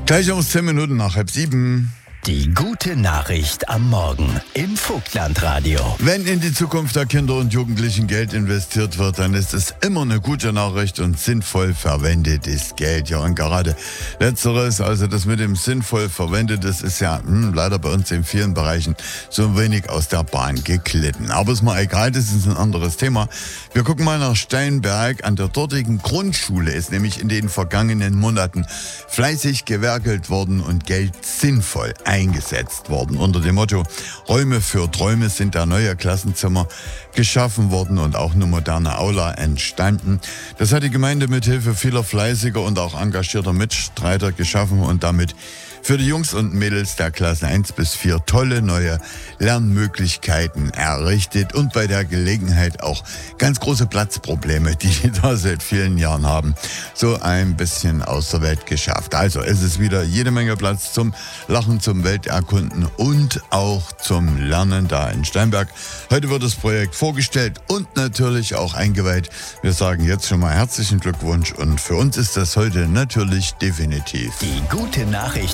Gleich um 10 Minuten nach 6:30. Die gute Nachricht am Morgen im Vogtlandradio. Wenn in die Zukunft der Kinder und Jugendlichen Geld investiert wird, dann ist es immer eine gute Nachricht und sinnvoll verwendetes Geld. Ja, und gerade Letzteres, also das mit dem sinnvoll verwendetes, ist ja leider bei uns in vielen Bereichen so ein wenig aus der Bahn geglitten. Aber ist mal egal, das ist ein anderes Thema. Wir gucken mal nach Steinberg. An der dortigen Grundschule ist nämlich in den vergangenen Monaten fleißig gewerkelt worden und Geld sinnvoll eingesetzt worden. Unter dem Motto Räume für Träume sind da neue Klassenzimmer geschaffen worden und auch eine moderne Aula entstanden. Das hat die Gemeinde mit Hilfe vieler fleißiger und auch engagierter Mitstreiter geschaffen und damit für die Jungs und Mädels der Klassen 1 bis 4 tolle neue Lernmöglichkeiten errichtet und bei der Gelegenheit auch ganz große Platzprobleme, die da seit vielen Jahren haben, so ein bisschen aus der Welt geschafft. Also es ist wieder jede Menge Platz zum Lachen, zum Welterkunden und auch zum Lernen da in Steinberg. Heute wird das Projekt vorgestellt und natürlich auch eingeweiht. Wir sagen jetzt schon mal herzlichen Glückwunsch und für uns ist das heute natürlich definitiv Die gute Nachricht